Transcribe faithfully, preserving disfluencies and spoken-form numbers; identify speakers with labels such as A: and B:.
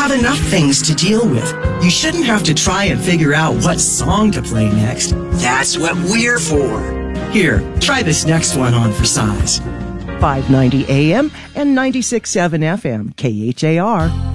A: got enough things to deal with. You shouldn't have to try and figure out what song to play next. That's what we're for. Here, try this next one on for size.
B: five ninety A M and ninety-six point seven F M, K H A R.